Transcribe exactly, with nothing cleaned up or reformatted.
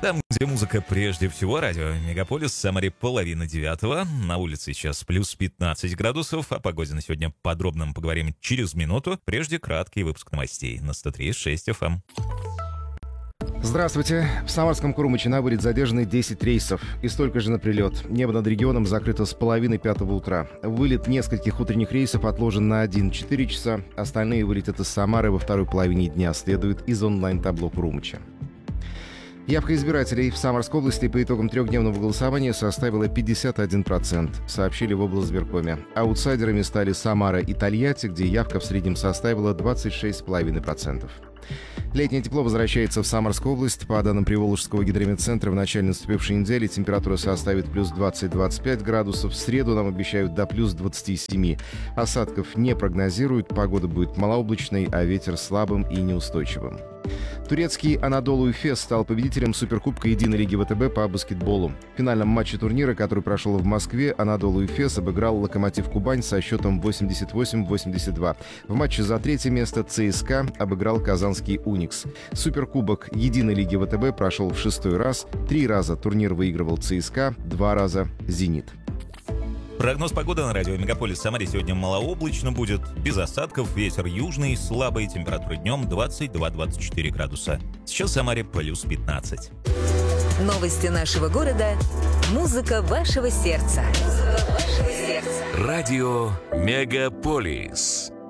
Там, где музыка прежде всего, радио Мегаполис, Самаре половина девятого. На улице сейчас плюс пятнадцать градусов. О погоде на сегодня подробно мы поговорим через минуту. Прежде краткий выпуск новостей на сто три и шесть эф эм. Здравствуйте. В Самарском Крумычино будет задержаны десять рейсов и столько же на прилет. Небо над регионом закрыто с половины пятого утра. Вылет нескольких утренних рейсов отложен на один-четыре часа. Остальные вылетят из Самары во второй половине дня, следует из онлайн-табло Крумыча. Явка избирателей в Самарской области по итогам трехдневного голосования составила пятьдесят один процент, сообщили в облсбиркоме. Аутсайдерами стали Самара и Тольятти, где явка в среднем составила двадцать шесть целых пять десятых процента. Летнее тепло возвращается в Самарскую область. По данным Приволжского гидрометцентра, в начале наступившей недели температура составит плюс двадцать - двадцать пять градусов. В среду нам обещают до плюс двадцать семь. Осадков не прогнозируют, погода будет малооблачной, а ветер слабым и неустойчивым. Турецкий Анадолу Эфес стал победителем Суперкубка Единой лиги ВТБ по баскетболу. В финальном матче турнира, который прошел в Москве, Анадолу Эфес обыграл Локомотив Кубань со счетом восемьдесят восемь - восемьдесят два. В матче за третье место ЦСКА обыграл казанский Уникс. Суперкубок Единой лиги ВТБ прошел в шестой раз. Три раза турнир выигрывал ЦСКА, два раза «Зенит». Прогноз погоды на радио Мегаполис Самаре сегодня малооблачно будет, без осадков, ветер южный, слабый, температура днем двадцать два - двадцать четыре градуса. Сейчас в Самаре плюс пятнадцать. Новости нашего города. Музыка вашего сердца. Музыка вашего сердца. Радио Мегаполис.